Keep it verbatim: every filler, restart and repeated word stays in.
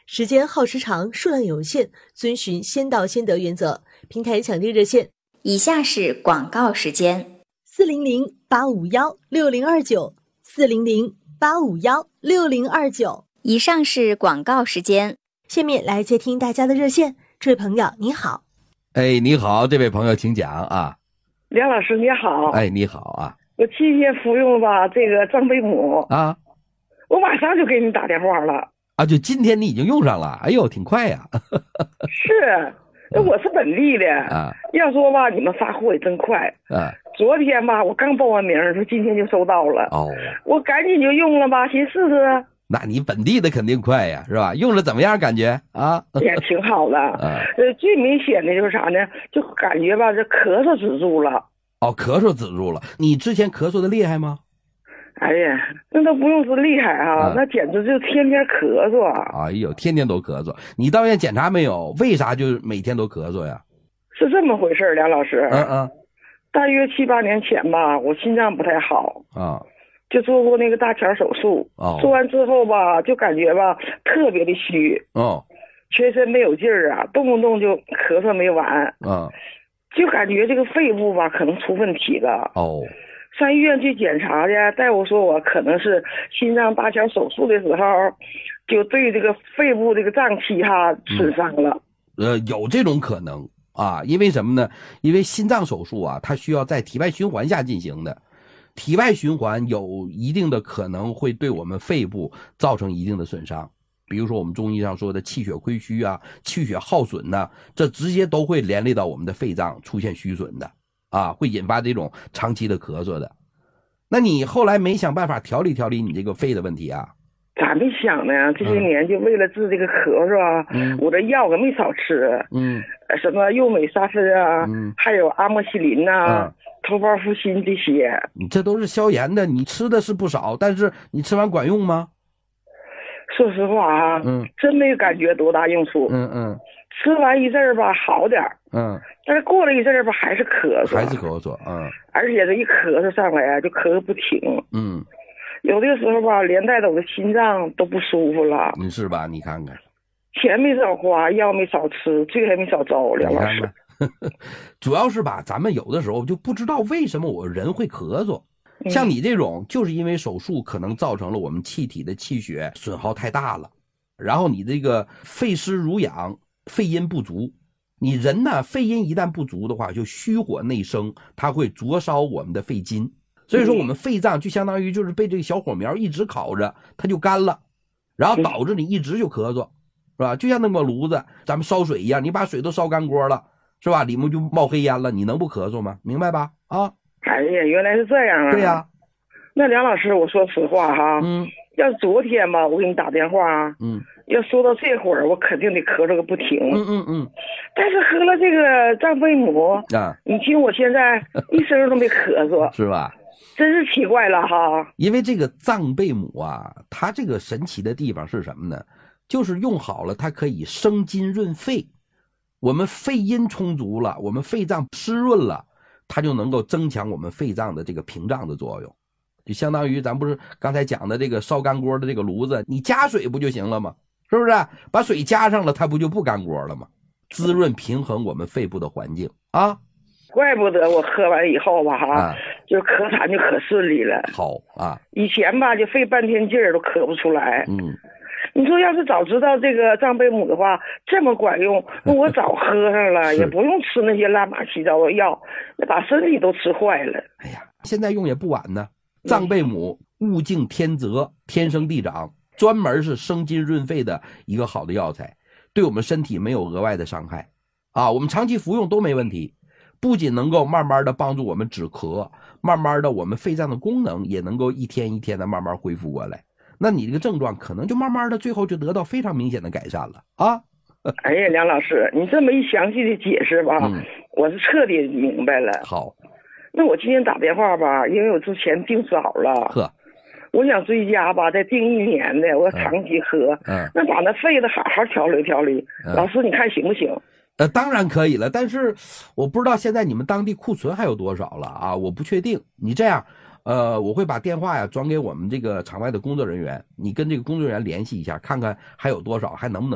时间耗时长，数量有限，遵循先到先得原则。平台抢订热线： 以下是广告时间： 四零零八五幺六零二九，四零零八五幺六零二九。 以上是广告时间。 下面来接听大家的热线。这位朋友，你好。 哎，你好，这位朋友，请讲啊。 梁老师你好。 哎，你好啊。 我今天服用吧这个藏贝母啊， 我马上就给你打电话了。 啊，就今天你已经用上了，哎呦，挺快呀。 是，我是本地的啊。要说吧，你们发货也真快啊。昨天吧，我刚报完名，说今天就收到了。哦，我赶紧就用了吧，先试试。 那你本地的肯定快呀，是吧？用着怎么样？感觉啊？ 也挺好的。啊、呃，最明显的就是啥呢？就感觉吧，这咳嗽止住了。 哦，咳嗽止住了。你之前咳嗽的厉害吗？ 哎呀，那都不用说厉害啊，啊那简直就天天咳嗽。 哎呦，天天都咳嗽。你到医院检查没有？为啥就每天都咳嗽呀？ 是这么回事，梁老师。 嗯嗯。 大约七八年前吧，我心脏不太好啊，就做过那个搭桥手术。哦。做完之后吧，就感觉吧特别的虚。哦。全身没有劲儿啊，动不动就咳嗽没完。嗯。就感觉这个肺部吧可能出问题了。哦。上医院去检查去，大夫说我可能是心脏搭桥手术的时候，就对这个肺部这个脏器哈损伤了。 嗯、呃，有这种可能啊，因为什么呢？因为心脏手术啊，它需要在体外循环下进行的，体外循环有一定的可能会对我们肺部造成一定的损伤。比如说我们中医上说的气血亏虚啊，气血耗损呢、啊，这直接都会连累到我们的肺脏出现虚损的。啊，会引发这种长期的咳嗽的。那你后来没想办法调理调理你这个肺的问题啊？ 咋没想呢？这些年就为了治这个咳嗽啊，嗯、我的药可没少吃。嗯，什么右美沙芬啊，嗯、还有阿莫西林呐、啊、头孢呋辛这些。 你这都是消炎的，你吃的是不少，但是你吃完管用吗？ 说实话啊，嗯，真没感觉多大用处。嗯嗯。吃完一阵儿吧，好点儿，嗯，但是过了一阵儿吧，还是咳嗽， 还是咳嗽，嗯， 而且这一咳嗽上来啊，就咳个不停，嗯，有的时候吧，连带着我的心脏都不舒服了， 你是吧？你看看， 钱没少花，药没少吃，罪还没少遭，梁老师， 主要是吧，咱们有的时候就不知道为什么我人会咳嗽，嗯、像你这种，就是因为手术可能造成了我们气体的气血损耗太大了，然后你这个肺湿濡养。肺阴不足，你人呢，肺阴一旦不足的话，就虚火内生，它会灼烧我们的肺筋。所以说，我们肺脏就相当于就是被这个小火苗一直烤着，它就干了，然后导致你一直就咳嗽，是吧？就像那个炉子，咱们烧水一样，你把水都烧干锅了，是吧？里面就冒黑烟了，你能不咳嗽吗？明白吧？啊！ 哎呀，原来是这样啊！ 对呀、啊。 那梁老师，我说实话哈，嗯，要是昨天吧，我给你打电话，嗯。要说到这会儿，我肯定得咳嗽个不停。嗯嗯嗯。但是喝了这个藏贝母啊，你听我现在一声都没咳嗽， 是吧？ 真是奇怪了哈。 因为这个藏贝母啊，它这个神奇的地方是什么呢？就是用好了，它可以生津润肺。我们肺阴充足了，我们肺脏湿润了，它就能够增强我们肺脏的这个屏障的作用。就相当于咱不是刚才讲的这个烧干锅的这个炉子，你加水不就行了吗？是不是把水加上了，它不就不干锅了吗？滋润平衡我们肺部的环境啊。 怪不得我喝完以后吧哈、啊，就咳痰就可顺利了。 好啊， 以前吧就费半天劲儿都咳不出来。嗯，你说要是早知道这个藏贝母的话这么管用，那我早喝上了，也不用吃那些乱码七糟的药，那把身体都吃坏了。 哎呀，现在用也不晚呢。藏贝母物竞天择，天生地长。专门是生津润肺的一个好的药材，对我们身体没有额外的伤害啊，我们长期服用都没问题，不仅能够慢慢的帮助我们止咳，慢慢的我们肺脏的功能也能够一天一天的慢慢恢复过来，那你这个症状可能就慢慢的最后就得到非常明显的改善了啊。 哎呀，梁老师，你这么一详细的解释吧、嗯、我是彻底明白了。 好， 那我今天打电话吧，因为我之前订早了，呵，我想追加吧，再订一年的，我长期喝，嗯，嗯那把那肺子好好调理调理、嗯。老师，你看行不行？ 呃，当然可以了，但是我不知道现在你们当地库存还有多少了啊？我不确定。你这样，呃，我会把电话呀转给我们这个场外的工作人员，你跟这个工作人员联系一下，看看还有多少，还能不能。